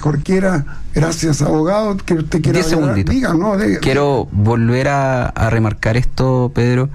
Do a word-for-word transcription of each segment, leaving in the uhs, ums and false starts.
Jorquera. Gracias, abogado. Que usted quiera Diez segunditos. Diga, ¿no? De, Quiero volver a, a remarcar esto, Pedro,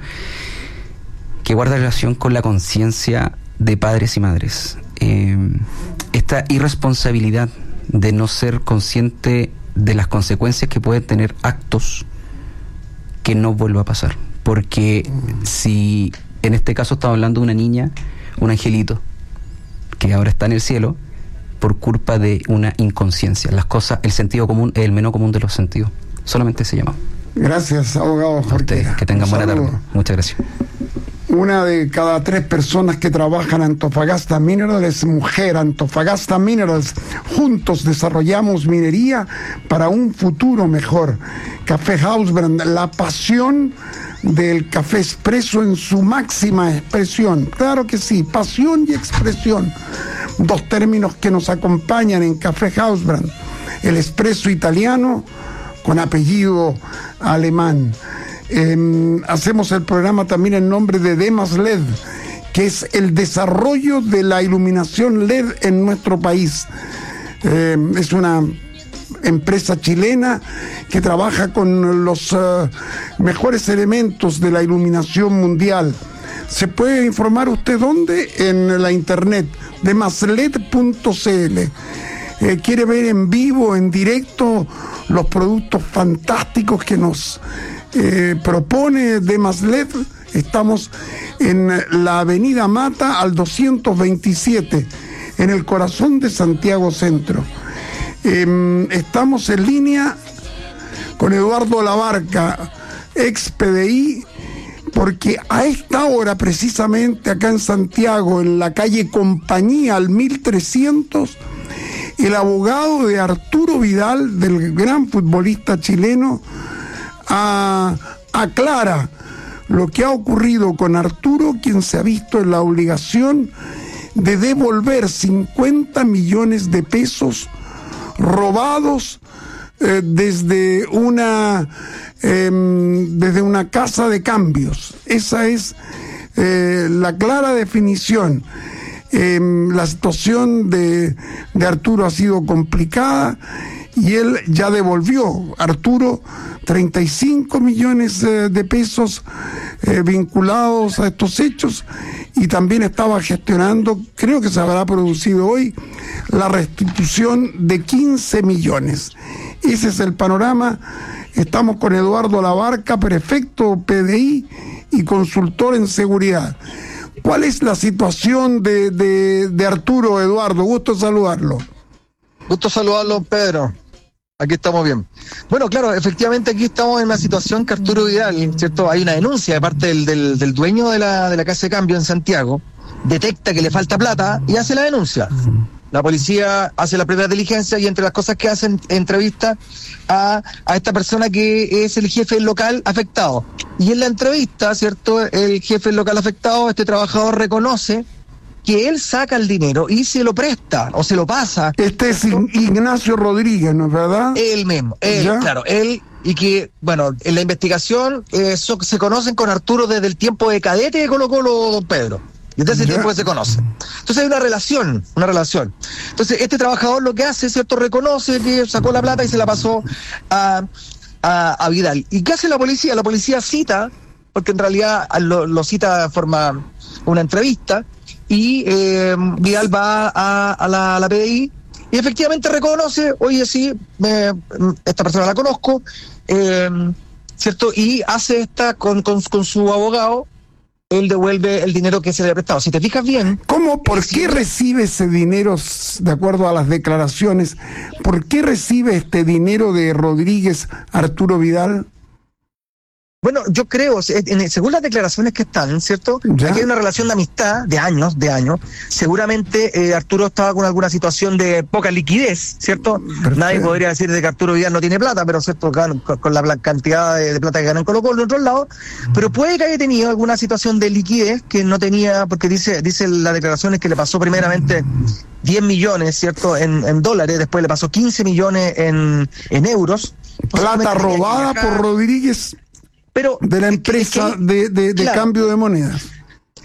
que guarda relación con la conciencia de padres y madres. Eh, esta irresponsabilidad de no ser consciente de las consecuencias que pueden tener actos que no vuelva a pasar. Porque si en este caso estamos hablando de una niña, un angelito, que ahora está en el cielo, por culpa de una inconsciencia. Las cosas, el sentido común es el menos común de los sentidos. Solamente se llama. Gracias, abogado Jorquera. Que tengan buena tarde. Muchas gracias. Una de cada tres personas que trabajan en Antofagasta Minerals es mujer. Antofagasta Minerals, juntos desarrollamos minería para un futuro mejor. Café Hausbrand, la pasión del café expreso en su máxima expresión. Claro que sí, pasión y expresión. Dos términos que nos acompañan en Café Hausbrand. El expreso italiano con apellido alemán. Eh, hacemos el programa también en nombre de Demas L E D, que es el desarrollo de la iluminación L E D en nuestro país. Eh, es una empresa chilena que trabaja con los uh, mejores elementos de la iluminación mundial. ¿Se puede informar usted dónde? En la internet, demasled punto cl. Eh, ¿Quiere ver en vivo, en directo, los productos fantásticos que nos eh, propone Demas L E D? Estamos en la avenida Mata al doscientos veintisiete, en el corazón de Santiago Centro. Eh, estamos en línea con Eduardo Labarca, ex P D I, porque a esta hora, precisamente acá en Santiago, en la calle Compañía al mil trescientos, el abogado de Arturo Vidal, del gran futbolista chileno, a, aclara lo que ha ocurrido con Arturo, quien se ha visto en la obligación de devolver cincuenta millones de pesos robados eh, desde una eh, desde una casa de cambios. Esa es eh, la clara definición. Eh, la situación de, de Arturo ha sido complicada y él ya devolvió, Arturo, treinta y cinco millones eh, de pesos eh, vinculados a estos hechos, y también estaba gestionando, creo que se habrá producido hoy, la restitución de quince millones. Ese es el panorama. Estamos con Eduardo Labarca, prefecto P D I y consultor en seguridad. ¿Cuál es la situación de, de, de Arturo, Eduardo? Gusto saludarlo. Gusto saludarlo, Pedro. Aquí estamos bien. Bueno, claro, efectivamente aquí estamos en una situación que Arturo Vidal, ¿cierto? Hay una denuncia de parte del, del, del dueño de la, de la casa de cambio en Santiago, detecta que le falta plata y hace la denuncia. La policía hace la primera diligencia y entre las cosas que hacen, entrevista a, a esta persona que es el jefe local afectado. Y en la entrevista, ¿cierto? El jefe local afectado, este trabajador, reconoce que él saca el dinero y se lo presta o se lo pasa. Este es Ignacio Rodríguez, ¿no es verdad? Él mismo, él, ¿ya? Claro, él, y que, bueno, en la investigación eh, so, se conocen con Arturo desde el tiempo de cadete que colocó don Pedro. Y desde ese tiempo que se conocen. Entonces hay una relación, una relación. Entonces este trabajador lo que hace, ¿cierto? Reconoce que sacó la plata y se la pasó a, a, a Vidal. ¿Y qué hace la policía? La policía cita, porque en realidad lo, lo cita de forma, una entrevista, y eh, Vidal va a, a, la, a la P D I y efectivamente reconoce, oye, sí, me, esta persona la conozco, eh, ¿cierto? Y hace esta con, con, con su abogado. Él devuelve el dinero que se le ha prestado. Si te fijas bien... ¿Cómo? ¿Por qué recibe ese dinero, de acuerdo a las declaraciones? ¿Por qué recibe este dinero de Rodríguez Arturo Vidal? Bueno, yo creo, según las declaraciones que están, ¿cierto? ¿Ya? Aquí hay una relación de amistad de años, de años. Seguramente eh, Arturo estaba con alguna situación de poca liquidez, ¿cierto? Perfecto. Nadie podría decir de que Arturo Vidal no tiene plata, pero ¿cierto? Con, con la cantidad de, de plata que ganó en Colo Colo en otros lados. Pero puede que haya tenido alguna situación de liquidez que no tenía, porque dice, dice la declaración es que le pasó primeramente diez millones, ¿cierto? En, en dólares, después le pasó quince millones en, en euros. Plata robada por Rodríguez. Pero de la empresa es que, de, de, de claro, cambio de monedas.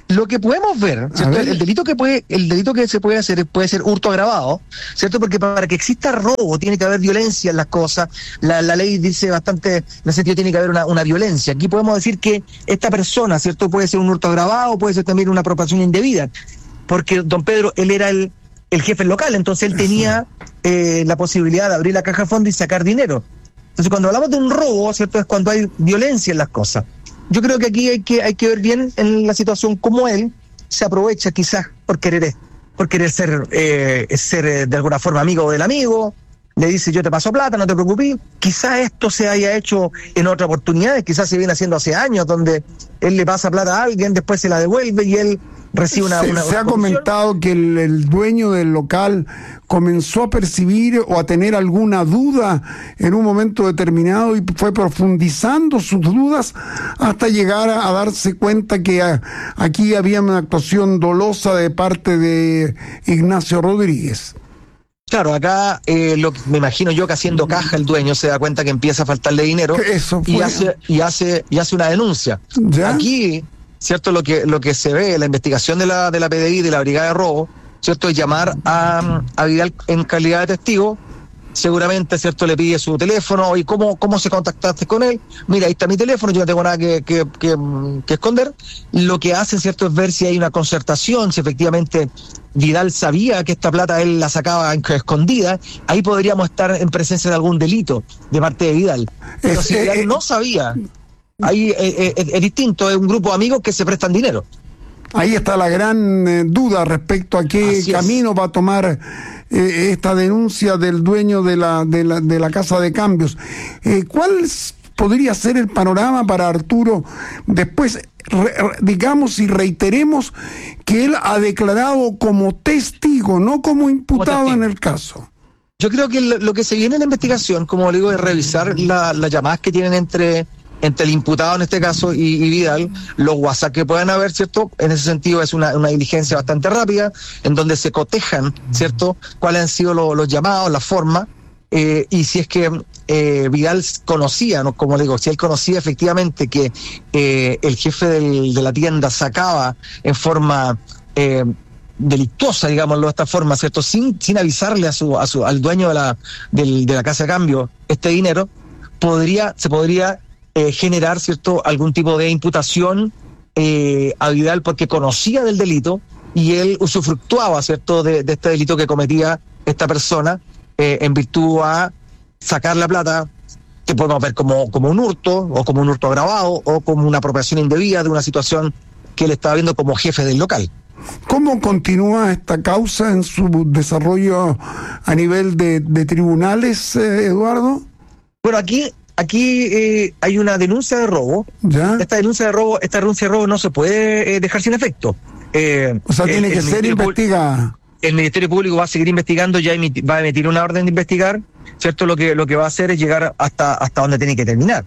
Lo que podemos ver, ¿cierto? El, el delito que puede, el delito que se puede hacer puede ser hurto agravado, ¿cierto? Porque para que exista robo tiene que haber violencia en las cosas. La, la ley dice bastante, en ese sentido tiene que haber una, una violencia. Aquí podemos decir que esta persona, ¿cierto? Puede ser un hurto agravado, puede ser también una apropiación indebida, porque don Pedro, él era el, el jefe local, entonces él tenía eh, la posibilidad de abrir la caja de fondo y sacar dinero. Entonces cuando hablamos de un robo, ¿cierto? Es cuando hay violencia en las cosas. Yo creo que aquí hay que hay que ver bien en la situación cómo él se aprovecha quizás por querer por querer ser eh, ser eh, de alguna forma amigo del amigo, le dice yo te paso plata, no te preocupes. Quizás esto se haya hecho en otras oportunidades, quizás se viene haciendo hace años, donde él le pasa plata a alguien, después se la devuelve y él recibe una... Se, una, se una ha comisión. comentado que el, el dueño del local comenzó a percibir o a tener alguna duda en un momento determinado y fue profundizando sus dudas hasta llegar a, a darse cuenta que a, aquí había una actuación dolosa de parte de Ignacio Rodríguez. Claro, acá eh, lo, me imagino yo que haciendo caja el dueño se da cuenta que empieza a faltarle dinero Eso fue. y hace y hace y hace una denuncia. ¿Ya? Aquí, cierto, lo que lo que se ve en la investigación de la de la P D I, de la Brigada de Robo, cierto, es llamar a, a Vidal en calidad de testigo. Seguramente, cierto, le pide su teléfono y cómo cómo se contactaste con él. Mira, ahí está mi teléfono, yo no tengo nada que que, que, que esconder. Lo que hacen, cierto, es ver si hay una concertación, si efectivamente Vidal sabía que esta plata él la sacaba escondida. Ahí podríamos estar en presencia de algún delito de parte de Vidal. Pero Es, si Vidal eh, no sabía, ahí eh, eh, es distinto, es un grupo de amigos que se prestan dinero. Ahí está la gran eh, duda respecto a qué Así es. camino va a tomar eh, esta denuncia del dueño de la de la, de la casa de cambios. Eh, ¿Cuál s- podría ser el panorama para Arturo después, re- digamos y reiteremos que él ha declarado como testigo, no como imputado testigo. en el caso? Yo creo que lo, lo que se viene en la investigación, como le digo, es revisar la- las llamadas que tienen entre entre el imputado en este caso y, y Vidal, los WhatsApp que puedan haber, ¿cierto? En ese sentido es una, una diligencia bastante rápida, en donde se cotejan, ¿cierto? Cuáles han sido lo- los llamados, la forma, eh, y si es que eh, Vidal conocía, ¿no? Como le digo, si él conocía efectivamente que eh, el jefe del, de la tienda sacaba en forma... Eh, delictuosa, digámoslo de esta forma, ¿cierto? Sin, sin avisarle a su, a su, al dueño de la, del, de la casa de cambio este dinero, podría, se podría eh, generar, ¿cierto?, algún tipo de imputación eh, a Vidal porque conocía del delito y él usufructuaba, ¿cierto?, de, de este delito que cometía esta persona eh, en virtud a sacar la plata, que podemos ver como, como un hurto, o como un hurto agravado, o como una apropiación indebida de una situación que él estaba viendo como jefe del local. ¿Cómo continúa esta causa en su desarrollo a nivel de, de tribunales, eh, Eduardo? Bueno, aquí aquí eh, hay una denuncia de robo. ¿Ya? Esta denuncia de robo, esta denuncia de robo no se puede eh, dejar sin efecto. Eh, O sea, el- tiene el que ser Ministerio Público- investigada. El Ministerio Público va a seguir investigando, ya emiti- va a emitir una orden de investigar, ¿cierto? Lo que lo que va a hacer es llegar hasta hasta donde tiene que terminar.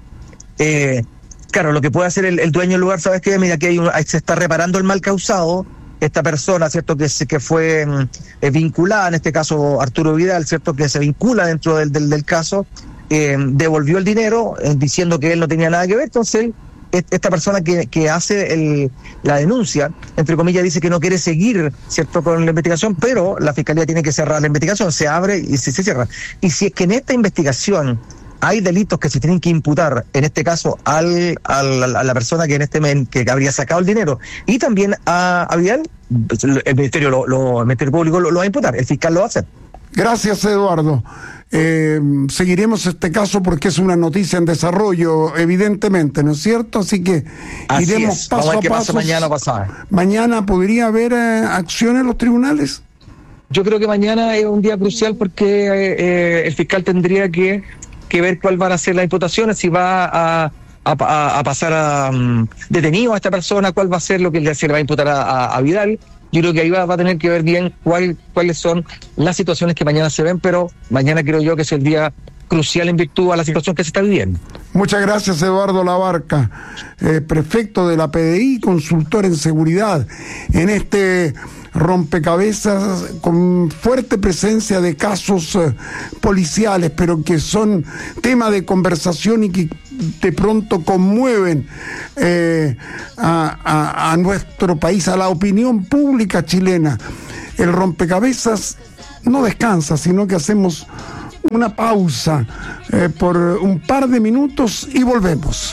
Eh, claro, lo que puede hacer el, el dueño del lugar, ¿sabes qué? Mira, que hay un- ahí se está reparando el mal causado. Esta persona, ¿cierto?, que se, que fue mm, eh, vinculada, en este caso Arturo Vidal, ¿cierto?, que se vincula dentro del, del, del caso, eh, devolvió el dinero eh, diciendo que él no tenía nada que ver. Entonces él, et- esta persona que, que hace el, la denuncia, entre comillas, dice que no quiere seguir, ¿cierto?, con la investigación, pero la Fiscalía tiene que cerrar la investigación, se abre y se, se cierra. Y si es que en esta investigación hay delitos que se tienen que imputar, en este caso al, al- a la persona que en este men, que habría sacado el dinero, y también a, a Vidal, pues, el Ministerio, lo, lo- el Ministerio Público lo, lo va a imputar, el fiscal lo va a hacer. Gracias, Eduardo. Eh, seguiremos este caso porque es una noticia en desarrollo, evidentemente, ¿no es cierto? Así que Así iremos es. paso Vamos a ver a qué pasa paso. mañana o pasado. Mañana podría haber eh, acción en los tribunales. Yo creo que mañana es un día crucial porque eh, eh, el fiscal tendría que, que ver cuál van a ser las imputaciones, si va a, a, a- a pasar a um, detenido a esta persona, cuál va a ser lo que se le va a imputar a, a- a Vidal. Yo creo que ahí va, va a tener que ver bien cuál, cuáles son las situaciones que mañana se ven, pero mañana creo yo que es el día crucial en virtud a la situación que se está viviendo. Muchas gracias, Eduardo Labarca, eh, prefecto de la P D I, consultor en seguridad, en este rompecabezas con fuerte presencia de casos eh, policiales, pero que son tema de conversación y que de pronto conmueven eh, a, a, a nuestro país, a la opinión pública chilena. El rompecabezas no descansa, sino que hacemos una pausa eh, por un par de minutos y volvemos.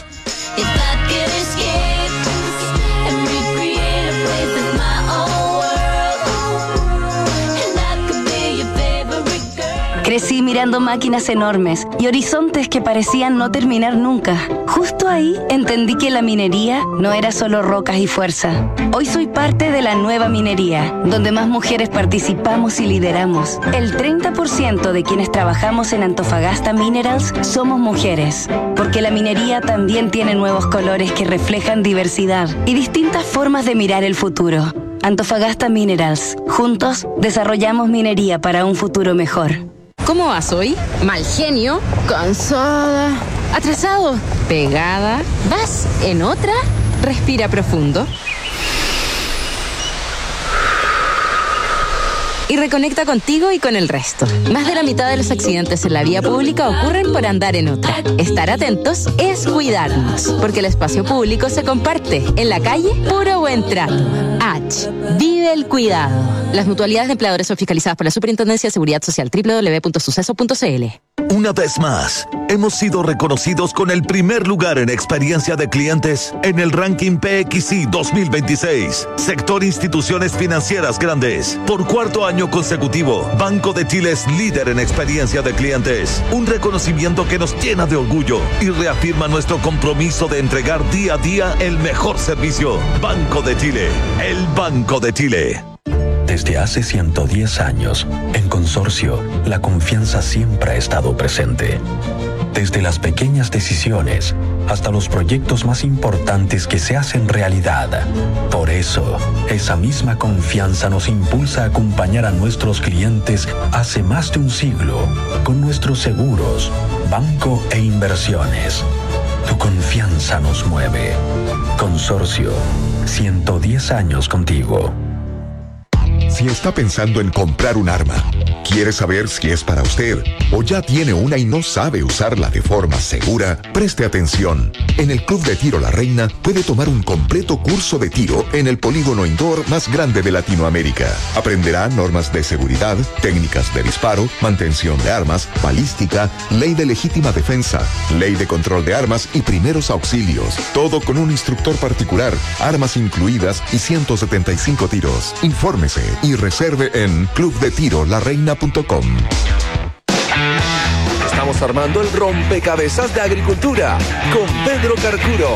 Crecí mirando máquinas enormes y horizontes que parecían no terminar nunca. Justo ahí entendí que la minería no era solo rocas y fuerza. Hoy soy parte de la nueva minería, donde más mujeres participamos y lideramos. El treinta por ciento de quienes trabajamos en Antofagasta Minerals somos mujeres, porque la minería también tiene nuevos colores que reflejan diversidad y distintas formas de mirar el futuro. Antofagasta Minerals. Juntos desarrollamos minería para un futuro mejor. ¿Cómo vas hoy? Mal genio, cansada, atrasado, pegada. ¿Vas en otra? Respira profundo. Y reconecta contigo y con el resto. Más de la mitad de los accidentes en la vía pública ocurren por andar en otra. Estar atentos es cuidarnos, porque el espacio público se comparte. En la calle, puro buen trato. H. Vive el cuidado. Las mutualidades de empleadores son fiscalizadas por la Superintendencia de Seguridad Social. doble u doble u doble u punto suceso punto c l. Una vez más, hemos sido reconocidos con el primer lugar en experiencia de clientes en el ranking P X I dos mil veintiséis. Sector Instituciones Financieras Grandes. Por cuarto año consecutivo, Banco de Chile es líder en experiencia de clientes. Un reconocimiento que nos llena de orgullo y reafirma nuestro compromiso de entregar día a día el mejor servicio. Banco de Chile, el Banco de Chile. Desde hace ciento diez años, en Consorcio, la confianza siempre ha estado presente. Desde las pequeñas decisiones hasta los proyectos más importantes que se hacen realidad. Por eso, esa misma confianza nos impulsa a acompañar a nuestros clientes hace más de un siglo con nuestros seguros, banco e inversiones. Tu confianza nos mueve. Consorcio, ciento diez años contigo. Si está pensando en comprar un arma, quiere saber si es para usted o ya tiene una y no sabe usarla de forma segura, preste atención. En el Club de Tiro La Reina puede tomar un completo curso de tiro en el polígono indoor más grande de Latinoamérica. Aprenderá normas de seguridad, técnicas de disparo, mantención de armas, balística, ley de legítima defensa, ley de control de armas y primeros auxilios. Todo con un instructor particular, armas incluidas y ciento setenta y cinco tiros. Infórmese y reserve en club de tiro la reina punto com. Estamos armando el rompecabezas de agricultura con Pedro Carcuro.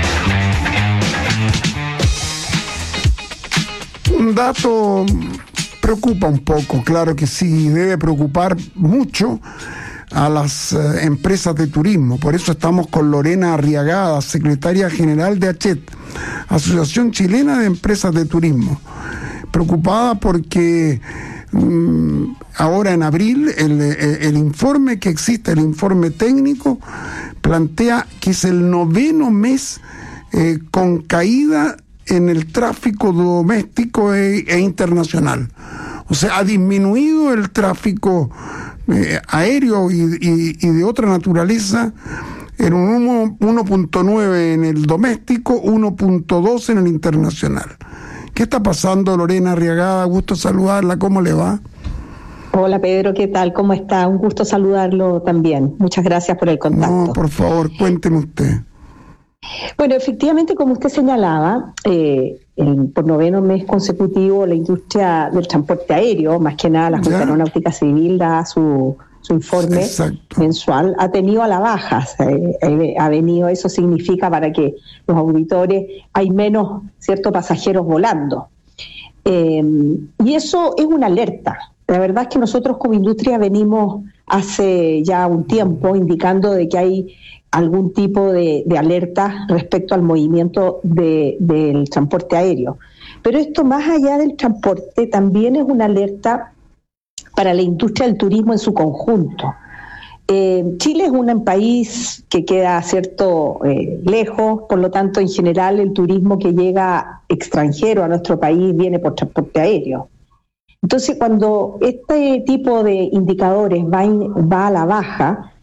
Un dato preocupa un poco, claro que sí, debe preocupar mucho a las eh, empresas de turismo. Por eso estamos con Lorena Arriagada, secretaria general de ACHET, Asociación Chilena de Empresas de Turismo. Preocupada porque mmm, ahora en abril el, el, el informe que existe, el informe técnico, plantea que es el noveno mes eh, con caída en el tráfico doméstico e, e internacional. O sea, ha disminuido el tráfico eh, aéreo y, y, y de otra naturaleza en un uno punto nueve en el doméstico, uno punto dos en el internacional. ¿Qué está pasando, Lorena Arriagada? Gusto saludarla, ¿cómo le va? Hola Pedro, ¿qué tal? ¿Cómo está? Un gusto saludarlo también. Muchas gracias por el contacto. No, por favor, cuénteme usted. Bueno, efectivamente, como usted señalaba, eh, el, por noveno mes consecutivo la industria del transporte aéreo, más que nada la Junta Aeronáutica Civil da su, su informe Exacto. mensual, ha tenido a la baja, eh, ha venido, eso significa para que los auditores, hay menos, cierto, pasajeros volando. Eh, y eso es una alerta. La verdad es que nosotros como industria venimos hace ya un tiempo indicando de que hay algún tipo de, de alerta respecto al movimiento de, del transporte aéreo. Pero esto, más allá del transporte, también es una alerta para la industria del turismo en su conjunto. Eh, Chile es un país que queda cierto eh, lejos, por lo tanto, en general, el turismo que llega extranjero a nuestro país viene por transporte aéreo. Entonces, cuando este tipo de indicadores va, in, va a la baja,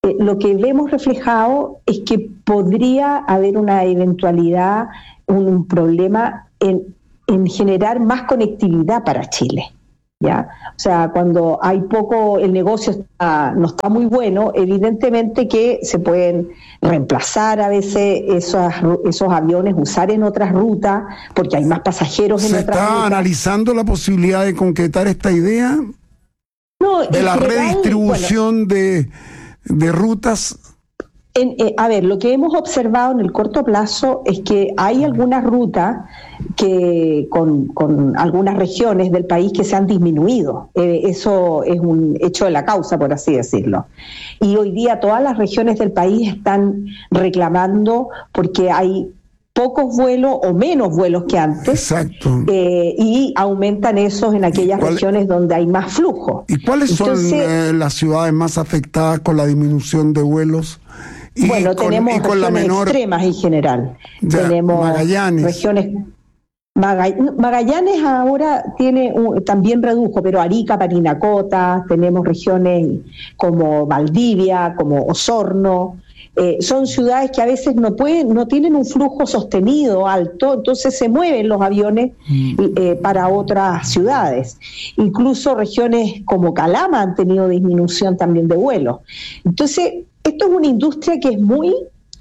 eh, lo que vemos reflejado es que podría haber una eventualidad, un, un problema en, en generar más conectividad para Chile. ¿Ya? O sea, cuando hay poco, el negocio está, no está muy bueno, evidentemente que se pueden reemplazar a veces esos, esos aviones, usar en otras rutas, porque hay más pasajeros en ¿Se otras está rutas. analizando la posibilidad de concretar esta idea? No, de la general, redistribución bueno, de, de rutas. En, eh, a ver, lo que hemos observado en el corto plazo es que hay algunas rutas que con, con algunas regiones del país que se han disminuido. Eh, eso es un hecho de la causa, por así decirlo. Y hoy día todas las regiones del país están reclamando porque hay pocos vuelos o menos vuelos que antes. Exacto. Eh, y aumentan esos en aquellas regiones donde hay más flujo. ¿Y cuáles Entonces, son eh, las ciudades más afectadas con la disminución de vuelos? Y bueno, con, tenemos y con regiones la menor... extremas en general. Ya, tenemos Magallanes. regiones... Magall- Magallanes ahora tiene un, también redujo, pero Arica, Parinacota, tenemos regiones como Valdivia, como Osorno. Eh, son ciudades que a veces no pueden, no tienen un flujo sostenido alto, entonces se mueven los aviones eh, para otras ciudades. Incluso regiones como Calama han tenido disminución también de vuelos. Entonces, esto es una industria que es muy,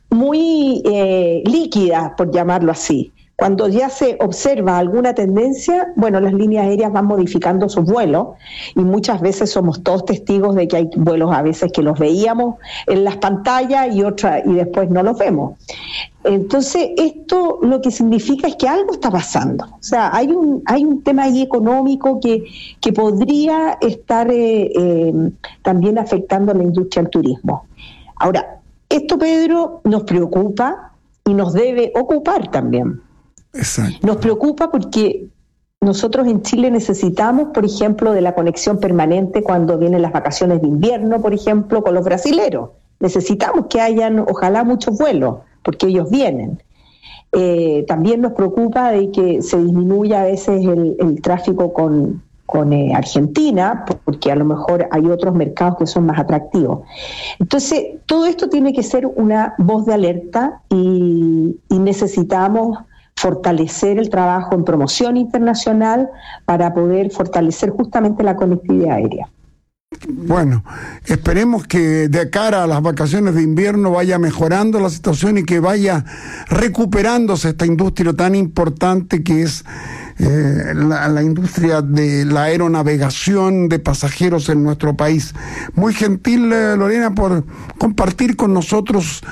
muy eh, líquida, por llamarlo así. Cuando ya se observa alguna tendencia, bueno, las líneas aéreas van modificando sus vuelos y muchas veces somos todos testigos de que hay vuelos a veces que los veíamos en las pantallas y otra, y después no los vemos. Entonces, esto lo que significa es que algo está pasando. O sea, hay un hay un tema ahí económico que, que podría estar eh, eh, también afectando a la industria del turismo. Ahora, esto, Pedro, nos preocupa y nos debe ocupar también. Exacto. Nos preocupa porque nosotros en Chile necesitamos, por ejemplo, de la conexión permanente cuando vienen las vacaciones de invierno, por ejemplo, con los brasileros. Necesitamos que hayan, ojalá, muchos vuelos, porque ellos vienen. Eh, también nos preocupa de que se disminuya a veces el, el tráfico con, con eh, Argentina, porque a lo mejor hay otros mercados que son más atractivos. Entonces, todo esto tiene que ser una voz de alerta y, y necesitamos fortalecer el trabajo en promoción internacional para poder fortalecer justamente la conectividad aérea. Bueno, esperemos que de cara a las vacaciones de invierno vaya mejorando la situación y que vaya recuperándose esta industria tan importante que es eh, la, la industria de la aeronavegación de pasajeros en nuestro país. Muy gentil, eh, Lorena, por compartir con nosotros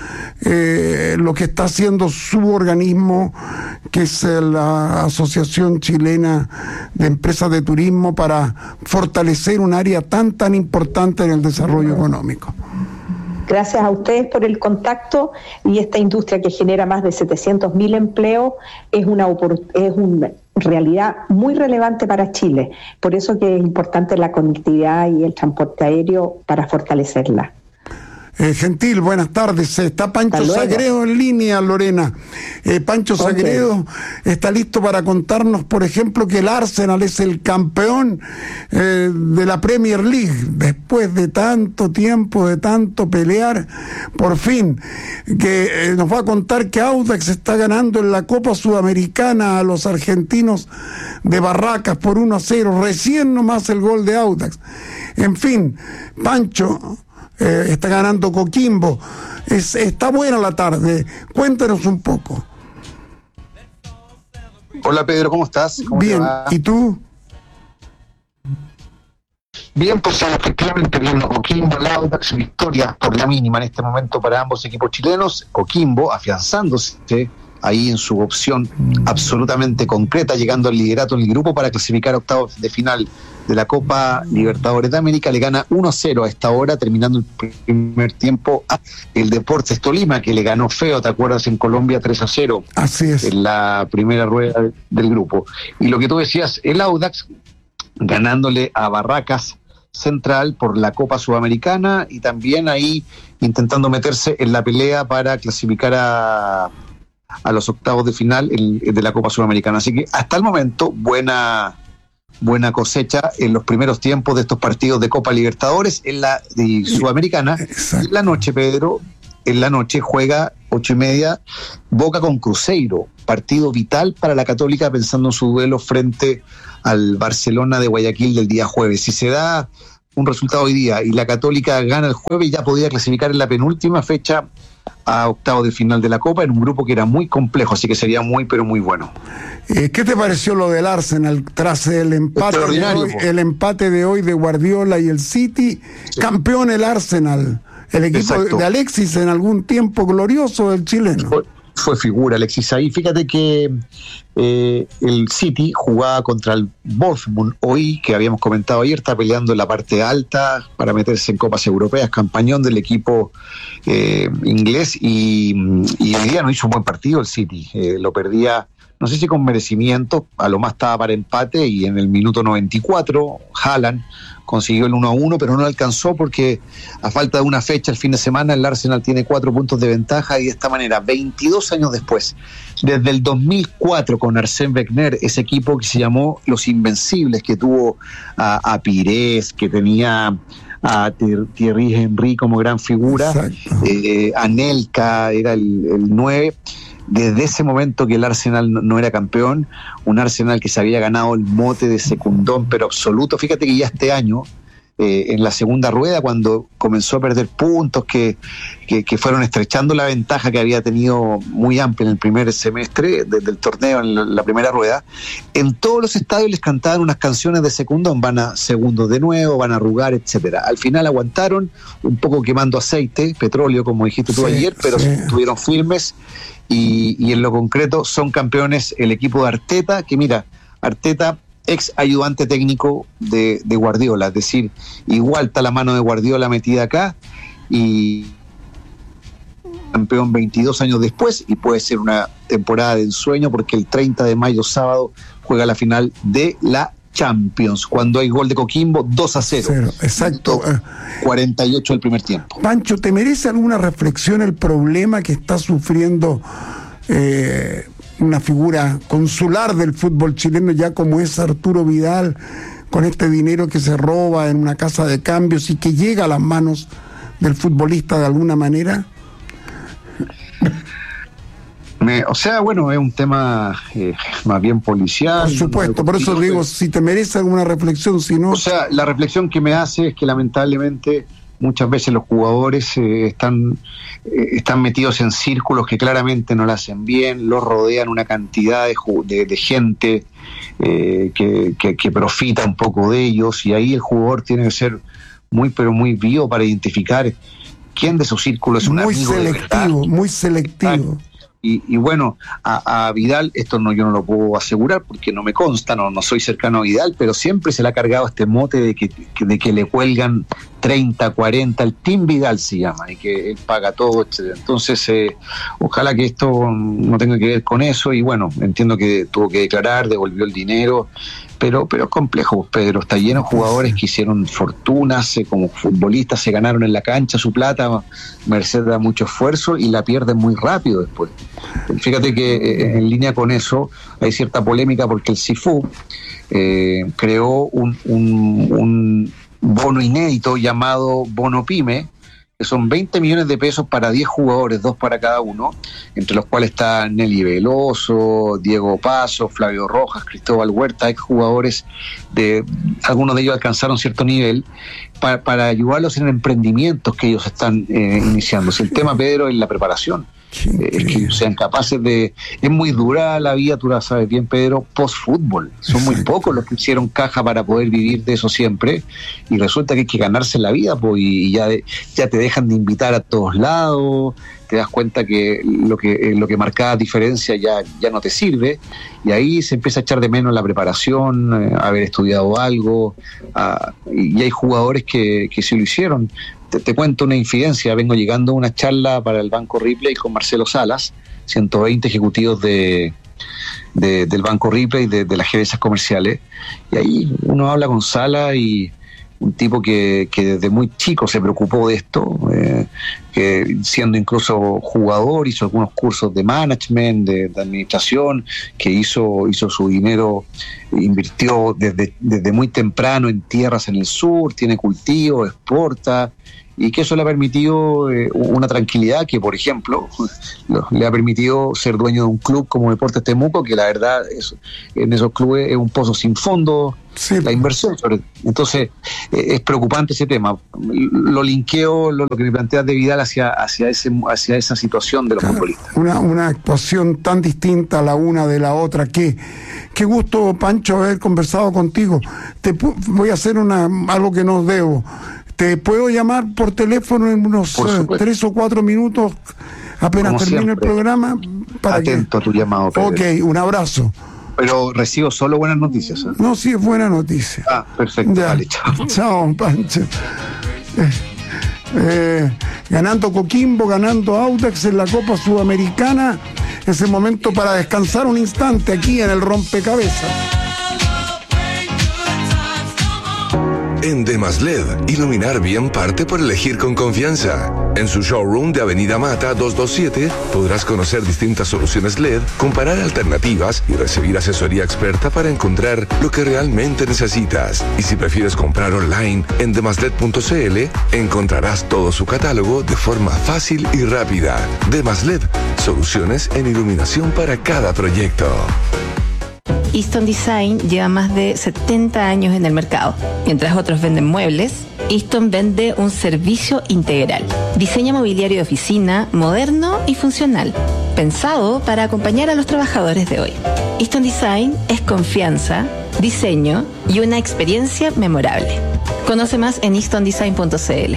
eh, lo que está haciendo su organismo, que es la Asociación Chilena de Empresas de Turismo, para fortalecer un área tan tan importante en el desarrollo económico. Gracias a ustedes por el contacto, y esta industria que genera más de setecientos mil empleos es una, es una realidad muy relevante para Chile. Por eso que es importante la conectividad y el transporte aéreo para fortalecerla. Eh, Gentil, buenas tardes. Está Pancho Sagredo en línea, Lorena. Eh, Pancho okay. Sagredo está listo para contarnos, por ejemplo, que el Arsenal es el campeón eh, de la Premier League. Después de tanto tiempo, de tanto pelear, por fin, que eh, nos va a contar que Audax está ganando en la Copa Sudamericana a los argentinos de Barracas por uno a cero. Recién nomás el gol de Audax. En fin, Pancho... Eh, está ganando Coquimbo. Es, está buena la tarde. Cuéntanos un poco. Hola Pedro, ¿cómo estás? ¿Cómo Bien, ¿y tú? Bien, pues efectivamente viendo Coquimbo, la Audax, victoria por la mínima en este momento para ambos equipos chilenos. Coquimbo afianzándose ahí en su opción absolutamente concreta, llegando al liderato en el grupo para clasificar a octavos de final de la Copa Libertadores de América. Le gana uno a cero a esta hora, terminando el primer tiempo a el Deportes Tolima, que le ganó feo, ¿te acuerdas? En Colombia tres a cero. Así es. En la primera rueda del grupo. Y lo que tú decías, el Audax ganándole a Barracas Central por la Copa Sudamericana y también ahí intentando meterse en la pelea para clasificar a a los octavos de final el, el de la Copa Sudamericana. Así que hasta el momento, buena buena cosecha en los primeros tiempos de estos partidos de Copa Libertadores en la y Sudamericana. Exacto. En la noche, Pedro, en la noche juega ocho y media Boca con Cruzeiro, partido vital para la Católica pensando en su duelo frente al Barcelona de Guayaquil del día jueves. Si se da un resultado hoy día y la Católica gana el jueves, ya podría clasificar en la penúltima fecha a octavos de final de la Copa en un grupo que era muy complejo, así que sería muy pero muy bueno. Eh, ¿Qué te pareció lo del Arsenal tras el empate de hoy, el empate de hoy de Guardiola y el City? Sí. Campeón el Arsenal, el equipo Exacto. de Alexis en algún tiempo glorioso del chileno. Fue, fue figura Alexis ahí. Fíjate que eh, el City jugaba contra el Bournemouth hoy, que habíamos comentado ayer, está peleando en la parte alta para meterse en copas europeas, campañón del equipo eh, inglés, y, y hoy día no hizo un buen partido el City, eh, lo perdía, no sé si con merecimiento, a lo más estaba para empate, y en el minuto noventa y cuatro Haaland consiguió el uno a uno, pero no alcanzó porque a falta de una fecha el fin de semana el Arsenal tiene cuatro puntos de ventaja, y de esta manera, veintidós años después, desde el dos mil cuatro con Arsène Wenger, ese equipo que se llamó Los Invencibles, que tuvo a, a Pires, que tenía a Thierry Henry como gran figura, eh, Anelka era el, el nueve. Desde ese momento que el Arsenal no era campeón, un Arsenal que se había ganado el mote de secundón, pero absoluto. Fíjate que ya este año, eh, en la segunda rueda, cuando comenzó a perder puntos, que, que, que fueron estrechando la ventaja que había tenido muy amplia en el primer semestre desde el torneo, en la, la primera rueda, en todos los estadios les cantaban unas canciones de secundón, van a segundos de nuevo, van a arrugar, etcétera. Al final aguantaron, un poco quemando aceite, petróleo, como dijiste tú sí, ayer, pero sí. estuvieron firmes. Y, y en lo concreto son campeones el equipo de Arteta, que mira, Arteta, ex ayudante técnico de, de Guardiola, es decir, igual está la mano de Guardiola metida acá, y campeón veintidós años después, y puede ser una temporada de ensueño porque el treinta de mayo, sábado, juega la final de la Champions, cuando hay gol de Coquimbo, dos a cero. Cero, exacto. cuarenta y ocho del primer tiempo. Pancho, ¿te merece alguna reflexión el problema que está sufriendo eh, una figura consular del fútbol chileno ya como es Arturo Vidal, con este dinero que se roba en una casa de cambios y que llega a las manos del futbolista de alguna manera? Me, o sea, bueno, es un tema eh, más bien policial. Por supuesto, por eso digo, si te merece alguna reflexión, si no... O sea, la reflexión que me hace es que lamentablemente muchas veces los jugadores eh, están, eh, están metidos en círculos que claramente no lo hacen bien, los rodean una cantidad de, de, de gente eh, que, que, que profita un poco de ellos, y ahí el jugador tiene que ser muy, pero muy vivo para identificar quién de su círculo es un muy amigo selectivo, de verdad. Muy selectivo. Y, y bueno, a, a Vidal, esto no yo no lo puedo asegurar porque no me consta, no, no soy cercano a Vidal, pero siempre se le ha cargado este mote de que, de que le cuelgan treinta, cuarenta, el Team Vidal se llama, y que él paga todo, etcétera. Entonces, eh, ojalá que esto no tenga que ver con eso, y bueno, entiendo que tuvo que declarar, devolvió el dinero, pero pero es complejo, Pedro, está lleno de jugadores que hicieron fortunas, eh, como futbolistas se ganaron en la cancha su plata, merced a mucho esfuerzo, y la pierden muy rápido después. Fíjate que eh, en línea con eso hay cierta polémica porque el SIFU eh, creó un, un, un bono inédito llamado Bono Pyme, que son veinte millones de pesos para diez jugadores, dos para cada uno, entre los cuales está Nelly Veloso, Diego Paso, Flavio Rojas, Cristóbal Huerta, ex jugadores de, algunos de ellos alcanzaron cierto nivel, para, para ayudarlos en emprendimientos que ellos están eh, iniciando. Si el tema, Pedro, es la preparación. Es que sean capaces de... Es muy dura la vida, tú la sabes bien, Pedro, post-fútbol. Son muy pocos los que hicieron caja para poder vivir de eso siempre, y resulta que hay que ganarse la vida, pues, y ya, ya te dejan de invitar a todos lados, te das cuenta que lo que lo que marcaba diferencia ya, ya no te sirve, y ahí se empieza a echar de menos la preparación, eh, haber estudiado algo, ah, y hay jugadores que, que sí lo hicieron. Te, te cuento una infidencia, vengo llegando a una charla para el Banco Ripley con Marcelo Salas, ciento veinte ejecutivos de, de del Banco Ripley, de, de las gerencias comerciales, y ahí uno habla con Salas y, un tipo que, que desde muy chico se preocupó de esto, eh, que siendo incluso jugador hizo algunos cursos de management, de, de administración, que hizo, hizo su dinero, invirtió desde, desde muy temprano en tierras en el sur, tiene cultivo, exporta, y que eso le ha permitido eh, una tranquilidad que, por ejemplo, le ha permitido ser dueño de un club como Deportes Temuco, que la verdad es, en esos clubes es un pozo sin fondo, sí. La inversión. Sobre, entonces, eh, es preocupante ese tema. Lo linkeo, lo, lo que me planteas de Vidal hacia, hacia, ese, hacia esa situación de los claro, futbolistas. Una, una actuación tan distinta la una de la otra. Qué, qué gusto, Pancho, haber conversado contigo. Te voy a hacer una algo que no debo. ¿Te puedo llamar por teléfono en unos uh, tres o cuatro minutos apenas Como termine siempre. el programa? Para Atento que... a tu llamado, Pedro. Ok, un abrazo. Pero recibo solo buenas noticias. ¿eh? No, sí es buena noticia. Ah, perfecto. Ya. Vale, chao. Chao, Pancho. Eh, eh, ganando Coquimbo, ganando Audax en la Copa Sudamericana. Es el momento para descansar un instante aquí en el rompecabezas. En Demas L E D, iluminar bien parte por elegir con confianza. En su showroom de Avenida Mata doscientos veintisiete podrás conocer distintas soluciones L E D, comparar alternativas y recibir asesoría experta para encontrar lo que realmente necesitas. Y si prefieres comprar online en demasled punto cl, encontrarás todo su catálogo de forma fácil y rápida. Demas L E D, soluciones en iluminación para cada proyecto. Easton Design lleva más de setenta años en el mercado. Mientras otros venden muebles, Easton vende un servicio integral. Diseño mobiliario de oficina, moderno y funcional, pensado para acompañar a los trabajadores de hoy. Easton Design es confianza, diseño y una experiencia memorable. Conoce más en easton design punto cl.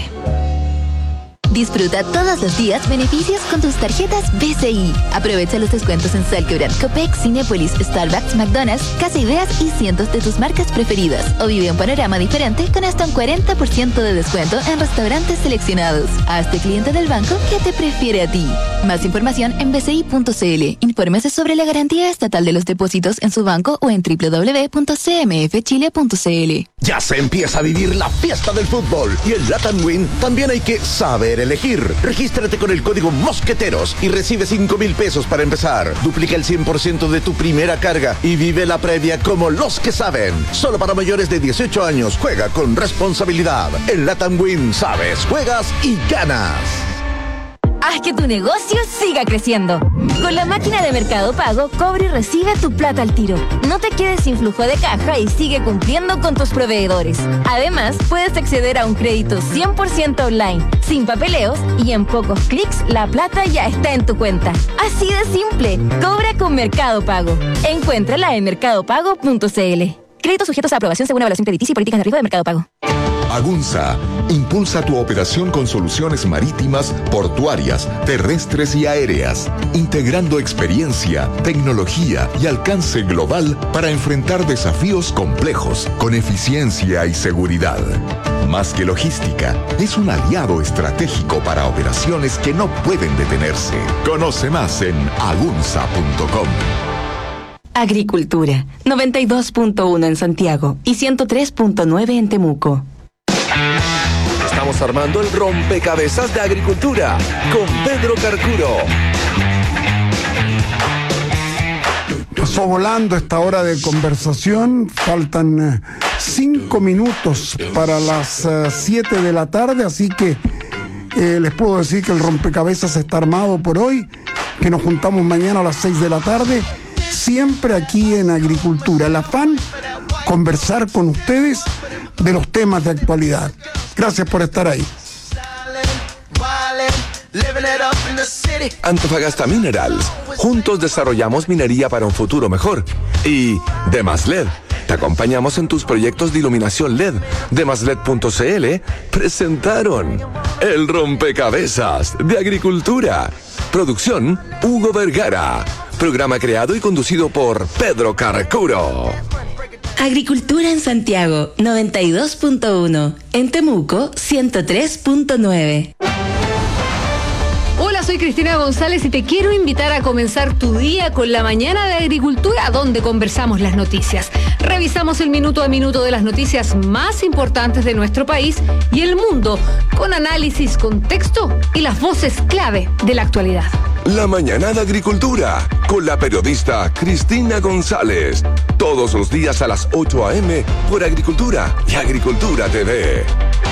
Disfruta todos los días beneficios con tus tarjetas B C I. Aprovecha los descuentos en Salquebrand, Copec, Cinépolis, Starbucks, McDonald's, Casa Ideas y cientos de tus marcas preferidas. O vive un panorama diferente con hasta un cuarenta por ciento de descuento en restaurantes seleccionados. Hazte cliente del banco que te prefiere a ti. Más información en b c i punto cl. Infórmese sobre la garantía estatal de los depósitos en su banco o en w w w punto c m f chile punto cl. Ya se empieza a vivir la fiesta del fútbol y en Latam Win también hay que saber elegir. Regístrate con el código Mosqueteros y recibe cinco mil pesos para empezar. Duplica el cien por ciento de tu primera carga y vive la previa como los que saben. Solo para mayores de dieciocho años. Juega con responsabilidad. En Latam Win sabes, juegas y ganas. Haz que tu negocio siga creciendo. Con la máquina de Mercado Pago, cobra y recibe tu plata al tiro. No te quedes sin flujo de caja y sigue cumpliendo con tus proveedores. Además, puedes acceder a un crédito cien por ciento online, sin papeleos, y en pocos clics la plata ya está en tu cuenta. Así de simple. Cobra con Mercado Pago. Encuéntrala en mercado pago punto cl. Créditos sujetos a aprobación según evaluación crediticia y políticas de riesgo de Mercado Pago. Agunza impulsa tu operación con soluciones marítimas, portuarias, terrestres y aéreas, integrando experiencia, tecnología y alcance global para enfrentar desafíos complejos con eficiencia y seguridad. Más que logística, es un aliado estratégico para operaciones que no pueden detenerse. Conoce más en agunza punto com. Agricultura, noventa y dos punto uno en Santiago y ciento tres punto nueve en Temuco. Estamos armando el rompecabezas de agricultura con Pedro Carcuro. Pasó volando esta hora de conversación. Faltan eh, cinco minutos para las eh, siete de la tarde, así que eh, les puedo decir que el rompecabezas está armado por hoy, que nos juntamos mañana a las seis de la tarde, siempre aquí en Agricultura. El afán, conversar con ustedes de los temas de actualidad. Gracias por estar ahí. Antofagasta Minerals. Juntos desarrollamos minería para un futuro mejor. Y Demas L E D. Te acompañamos en tus proyectos de iluminación L E D. demasled punto cl presentaron el rompecabezas de agricultura. Producción Hugo Vergara. Programa creado y conducido por Pedro Carcuro. Agricultura en Santiago, noventa y dos punto uno. En Temuco, ciento tres punto nueve. Hola, soy Cristina González y te quiero invitar a comenzar tu día con la mañana de Agricultura, donde conversamos las noticias. Revisamos el minuto a minuto de las noticias más importantes de nuestro país y el mundo, con análisis, contexto y las voces clave de la actualidad. La Mañana de Agricultura, con la periodista Cristina González. Todos los días a las ocho a eme por Agricultura y Agricultura T V.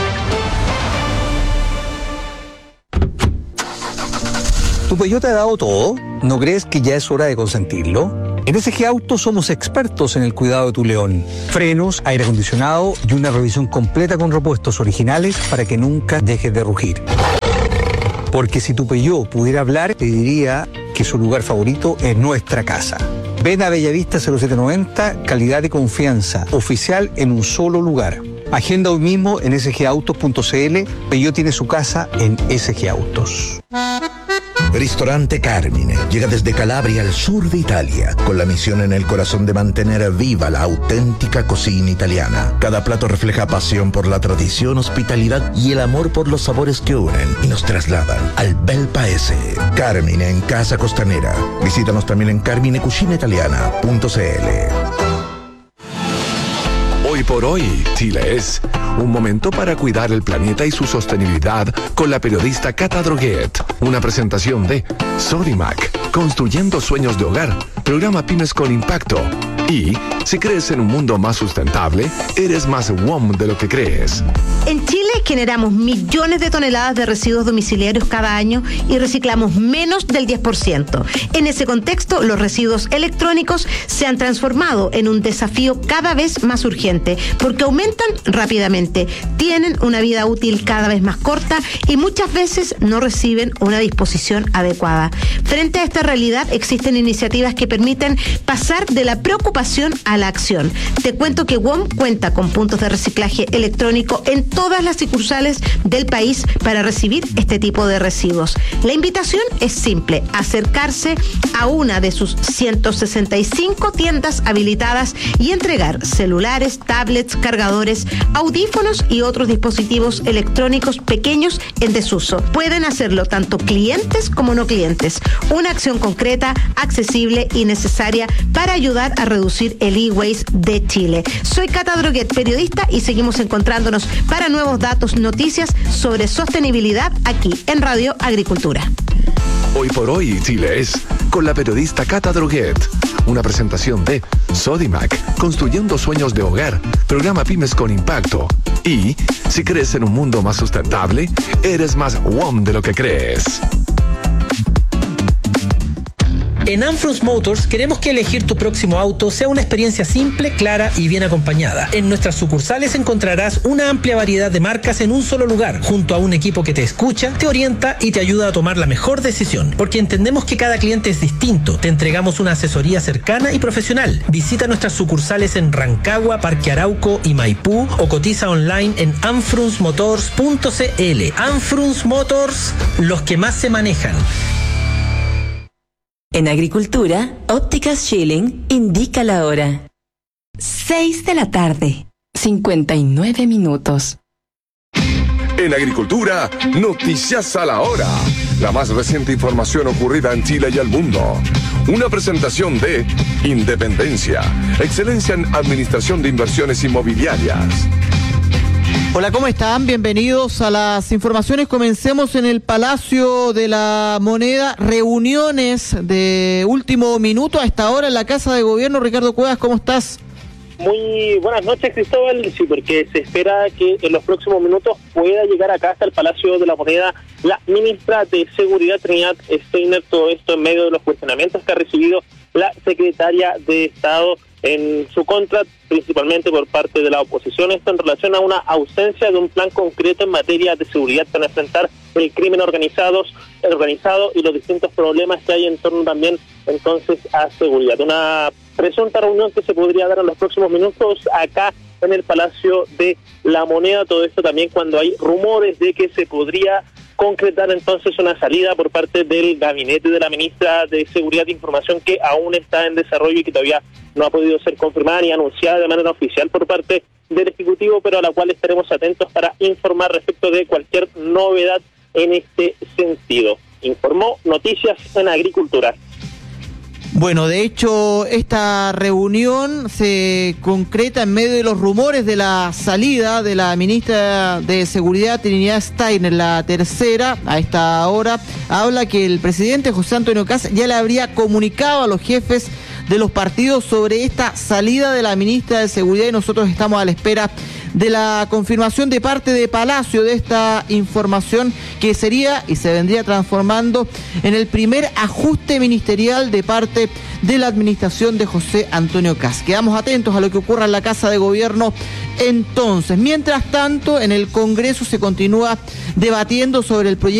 ¿Tu Peugeot te ha dado todo? ¿No crees que ya es hora de consentirlo? En S G Autos somos expertos en el cuidado de tu León. Frenos, aire acondicionado y una revisión completa con repuestos originales para que nunca dejes de rugir. Porque si tu Peugeot pudiera hablar, te diría que su lugar favorito es nuestra casa. Ven a Bellavista cero siete noventa, calidad y confianza, oficial en un solo lugar. Agenda hoy mismo en s g autos punto c l. Peugeot tiene su casa en S G Autos. Ristorante Carmine llega desde Calabria al sur de Italia, con la misión en el corazón de mantener viva la auténtica cocina italiana. Cada plato refleja pasión por la tradición, hospitalidad y el amor por los sabores que unen y nos trasladan al bel paese. Carmine en Casa Costanera. Visítanos también en carmine cucina italiana punto c l. Hoy por hoy, Chile es un momento para cuidar el planeta y su sostenibilidad con la periodista Cata Droguet. Una presentación de Sodimac, construyendo sueños de hogar, programa Pymes con Impacto. Y si crees en un mundo más sustentable, eres más W O M de lo que crees. En Chile generamos millones de toneladas de residuos domiciliarios cada año y reciclamos menos del diez por ciento. En ese contexto, los residuos electrónicos se han transformado en un desafío cada vez más urgente porque aumentan rápidamente, tienen una vida útil cada vez más corta y muchas veces no reciben una disposición adecuada. Frente a esta realidad, existen iniciativas que permiten pasar de la preocupación a la acción. Te cuento que W O M cuenta con puntos de reciclaje electrónico en todas las sucursales del país para recibir este tipo de residuos. La invitación es simple: acercarse a una de sus ciento sesenta y cinco tiendas habilitadas y entregar celulares, tablets, cargadores, audífonos y otros dispositivos electrónicos pequeños en desuso. Pueden hacerlo tanto clientes como no clientes. Una acción concreta, accesible y necesaria para ayudar a reducir el e-waste de Chile. Soy Cata Droguet, periodista, y seguimos encontrándonos para nuevos datos, noticias sobre sostenibilidad aquí en Radio Agricultura. Hoy por hoy, Chile es con la periodista Cata Droguet. Una presentación de Sodimac, construyendo sueños de hogar, programa Pymes con Impacto. Y si crees en un mundo más sustentable, eres más W O M de lo que crees. En Anfrus Motors queremos que elegir tu próximo auto sea una experiencia simple, clara y bien acompañada. En nuestras sucursales encontrarás una amplia variedad de marcas en un solo lugar, junto a un equipo que te escucha, te orienta y te ayuda a tomar la mejor decisión. Porque entendemos que cada cliente es distinto, te entregamos una asesoría cercana y profesional. Visita nuestras sucursales en Rancagua, Parque Arauco y Maipú o cotiza online en anfrus motors punto c l. Anfrus Motors, los que más se manejan. En Agricultura, Ópticas Schilling indica la hora. seis de la tarde, cincuenta y nueve minutos. En Agricultura, noticias a la hora. La más reciente información ocurrida en Chile y el mundo. Una presentación de Independencia, excelencia en administración de inversiones inmobiliarias. Hola, ¿cómo están? Bienvenidos a las informaciones. Comencemos en el Palacio de la Moneda. Reuniones de último minuto a esta hora en la Casa de Gobierno. Ricardo Cuevas, ¿cómo estás? Muy buenas noches, Cristóbal. Sí, porque se espera que en los próximos minutos pueda llegar acá hasta el Palacio de la Moneda la ministra de Seguridad, Trinidad Steiner. Todo esto en medio de los cuestionamientos que ha recibido la secretaria de Estado en su contra, principalmente por parte de la oposición. Esto en relación a una ausencia de un plan concreto en materia de seguridad para enfrentar el crimen organizado, organizado y los distintos problemas que hay en torno también entonces a seguridad. Una presunta reunión que se podría dar en los próximos minutos acá en el Palacio de la Moneda. Todo esto también cuando hay rumores de que se podría concretar entonces una salida por parte del gabinete de la ministra de Seguridad e Información, que aún está en desarrollo y que todavía no ha podido ser confirmada ni anunciada de manera oficial por parte del Ejecutivo, pero a la cual estaremos atentos para informar respecto de cualquier novedad en este sentido. Informó Noticias en Agricultura. Bueno, de hecho, esta reunión se concreta en medio de los rumores de la salida de la ministra de Seguridad, Trinidad Steiner, la tercera. A esta hora habla que el presidente José Antonio Kast ya le habría comunicado a los jefes de los partidos sobre esta salida de la ministra de Seguridad y nosotros estamos a la espera de la confirmación de parte de Palacio de esta información que sería y se vendría transformando en el primer ajuste ministerial de parte de la administración de José Antonio Kast. Quedamos atentos a lo que ocurra en la Casa de Gobierno entonces. Mientras tanto, en el Congreso se continúa debatiendo sobre el proyecto